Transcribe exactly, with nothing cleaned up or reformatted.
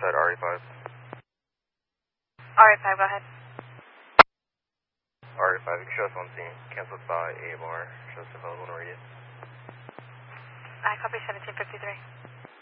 Northside R E five. R E five, go ahead. R E five, you can show us on scene. Cancelled by A M R. Show us available in radius. I copy seventeen fifty-three.